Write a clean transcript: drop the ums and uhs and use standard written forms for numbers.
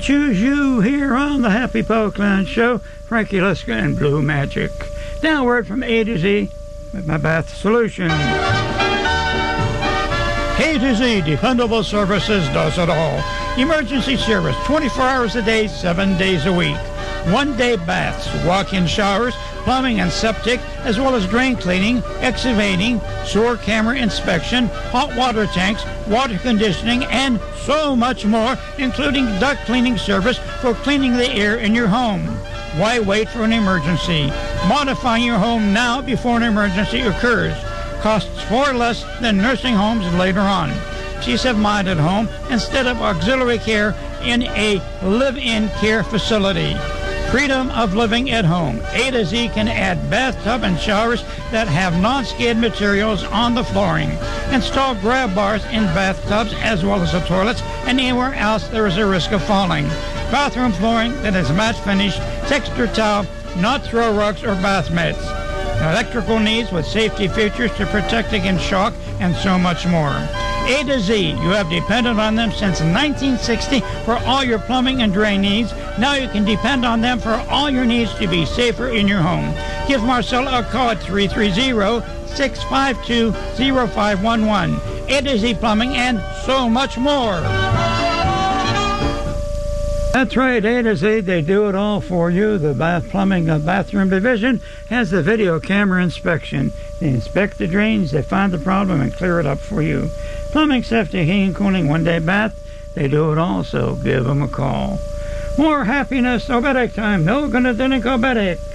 choose you here on the Happy Pokemon Show. Frankie Liska and Blue Magic. Now a word from A to Z with my bath solution. A to Z Dependable Services does it all. Emergency service 24 hours a day, 7 days a week. One-day baths, walk-in showers, plumbing and septic, as well as drain cleaning, excavating, sewer camera inspection, hot water tanks, water conditioning, and so much more, including duct cleaning service for cleaning the air in your home. Why wait for an emergency? Modify your home now before an emergency occurs. Costs far less than nursing homes later on. Peace of mind at home instead of auxiliary care in a live-in care facility. Freedom of living at home. A to Z can add bathtub and showers that have non-skid materials on the flooring. Install grab bars in bathtubs as well as the toilets and anywhere else there is a risk of falling. Bathroom flooring that is matte finish, textured tile, not throw rugs or bath mats. Electrical needs with safety features to protect against shock and so much more. A to Z, you have depended on them since 1960 for all your plumbing and drain needs. Now you can depend on them for all your needs to be safer in your home. Give Marcella a call at 330-652-0511. A to Z Plumbing and so much more. That's right, A to Z, they do it all for you. The plumbing bathroom division has the video camera inspection. They inspect the drains, they find the problem, and clear it up for you. Plumbing, safety, heating, cooling, one-day bath, they do it all, so give them a call. More happiness, Obedic time. No gonna Obedic.